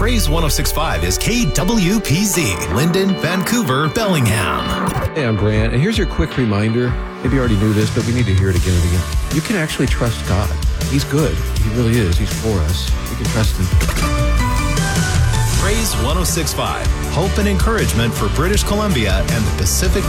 Praise 106.5 is KWPZ, Linden, Vancouver, Bellingham. Hey, I'm Brant, and here's your quick reminder. Maybe you already knew this, but we need to hear it again and again. You can actually trust God. He's good. He really is. He's for us. We can trust him. Praise 106.5, hope and encouragement for British Columbia and the Pacific